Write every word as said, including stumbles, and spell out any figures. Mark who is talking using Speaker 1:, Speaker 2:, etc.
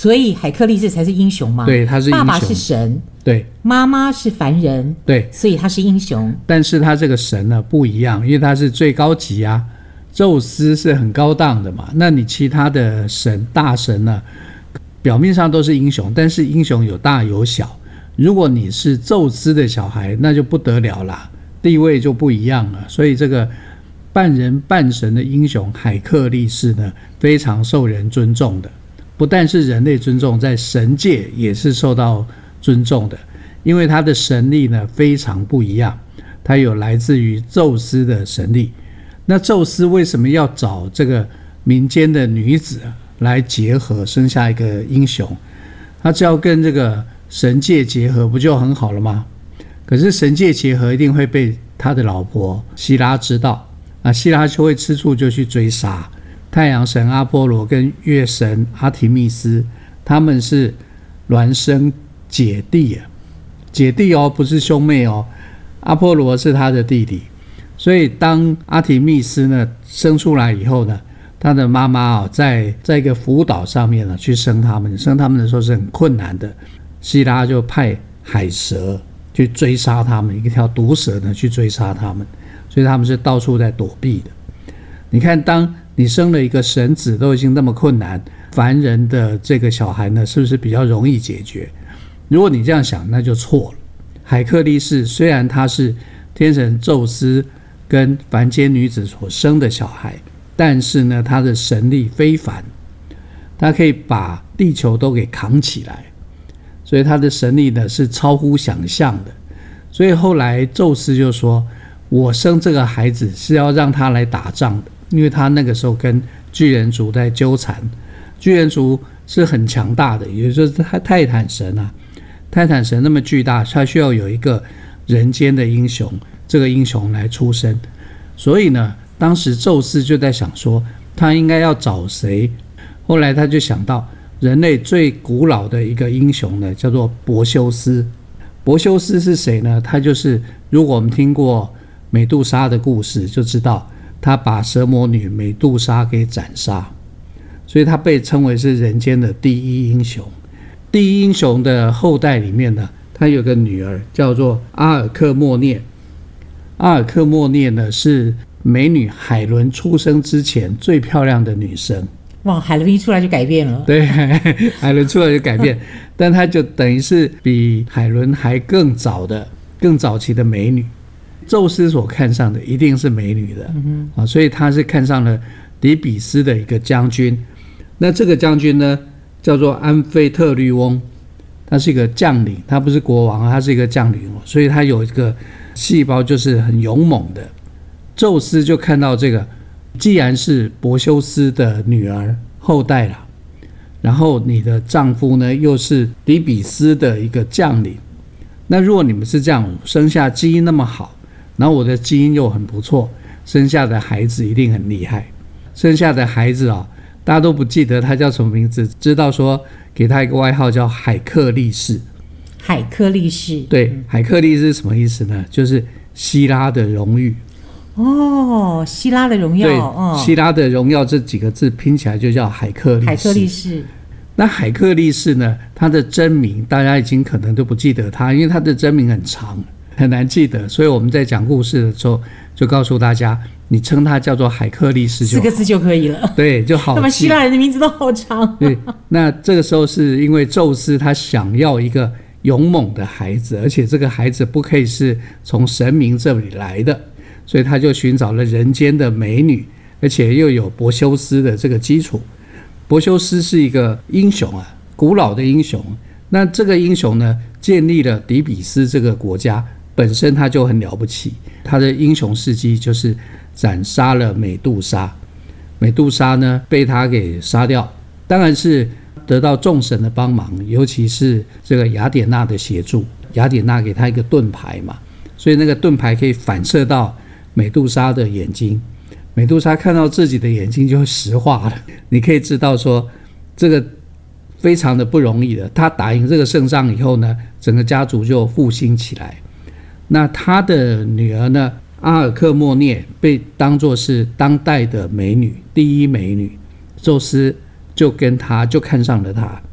Speaker 1: 所以海克力士才是英雄嘛？
Speaker 2: 对，他是英雄。
Speaker 1: 爸爸是神，
Speaker 2: 对，
Speaker 1: 妈妈是凡人，
Speaker 2: 对，
Speaker 1: 所以他是英雄。
Speaker 2: 但是他这个神呢不一样，因为他是最高级啊，宙斯是很高档的嘛。那你其他的神大神呢，表面上都是英雄，但是英雄有大有小。如果你是宙斯的小孩，那就不得了啦，地位就不一样了。所以这个半人半神的英雄海克力士呢，非常受人尊重的。不但是人类尊重，在神界也是受到尊重的，因为他的神力呢非常不一样，他有来自于宙斯的神力。那宙斯为什么要找这个民间的女子来结合，生下一个英雄？他只要跟这个神界结合，不就很好了吗？可是神界结合一定会被他的老婆希拉知道，啊，希拉就会吃醋，就去追杀。太阳神阿波罗跟月神阿提密斯，他们是孪生姐弟啊，姐弟哦，不是兄妹哦。阿波罗是他的弟弟，所以当阿提密斯呢生出来以后呢，他的妈妈哦，在在一个浮岛上面呢去生他们，生他们的时候是很困难的。希拉就派海蛇去追杀他们，一条毒蛇呢去追杀他们，所以他们是到处在躲避的。你看，当你生了一个神子都已经那么困难，凡人的这个小孩呢，是不是比较容易解决？如果你这样想，那就错了。海克力士虽然他是天神宙斯跟凡间女子所生的小孩，但是呢，他的神力非凡，他可以把地球都给扛起来，所以他的神力呢是超乎想象的。所以后来宙斯就说，我生这个孩子是要让他来打仗的，因为他那个时候跟巨人族在纠缠，巨人族是很强大的，也就是泰坦神啊，泰坦神那么巨大，他需要有一个人间的英雄，这个英雄来出生。所以呢，当时宙斯就在想说，他应该要找谁？后来他就想到人类最古老的一个英雄呢，叫做柏修斯。柏修斯是谁呢？他就是如果我们听过美杜莎的故事，就知道他把蛇魔女美杜莎给斩杀，所以他被称为是人间的第一英雄。第一英雄的后代里面呢，他有个女儿叫做阿尔克莫涅。阿尔克莫涅呢是美女海伦出生之前最漂亮的女生。
Speaker 1: 哇，海伦一出来就改变了。
Speaker 2: 对，海伦出来就改变，但她就等于是比海伦还更早的、更早期的美女。宙斯所看上的一定是美女的，嗯啊，所以他是看上了底比斯的一个将军。那这个将军呢，叫做安菲特律翁，他是一个将领，他不是国王，他是一个将领，所以他有一个细胞就是很勇猛的。宙斯就看到这个，既然是柏修斯的女儿后代啦，然后你的丈夫呢又是底比斯的一个将领，那如果你们是这样生下基因那么好，然后我的基因又很不错，生下的孩子一定很厉害。生下的孩子啊，大家都不记得他叫什么名字，知道说给他一个外号叫海克力士。
Speaker 1: 海克力士，
Speaker 2: 对，海克力士是什么意思呢？就是希拉的荣誉。
Speaker 1: 哦，希拉的荣耀。
Speaker 2: 对，
Speaker 1: 哦，
Speaker 2: 希拉的荣耀这几个字拼起来就叫海克力士。
Speaker 1: 海克力士。
Speaker 2: 那海克力士呢，他的真名大家已经可能都不记得他，因为他的真名很长，很难记得，所以我们在讲故事的时候就告诉大家，你称他叫做海克力士就
Speaker 1: 四个字就可以了。
Speaker 2: 对，就好记。
Speaker 1: 那么希腊人的名字都好长。
Speaker 2: 对，那这个时候是因为宙斯他想要一个勇猛的孩子，而且这个孩子不可以是从神明这里来的，所以他就寻找了人间的美女，而且又有柏修斯的这个基础。柏修斯是一个英雄啊，古老的英雄。那这个英雄呢，建立了底比斯这个国家，本身他就很了不起。他的英雄事迹就是斩杀了美杜莎，美杜莎呢被他给杀掉，当然是得到众神的帮忙，尤其是这个雅典娜的协助。雅典娜给他一个盾牌嘛，所以那个盾牌可以反射到美杜莎的眼睛，美杜莎看到自己的眼睛就会石化了。你可以知道说这个非常的不容易的。他打赢这个胜仗以后呢，整个家族就复兴起来。那他的女儿呢，阿尔克莫涅被当作是当代的美女，第一美女，宙斯就跟他就看上了他。